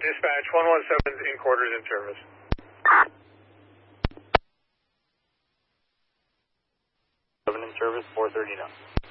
Dispatch, 117's in quarters in service. In service, 430 now.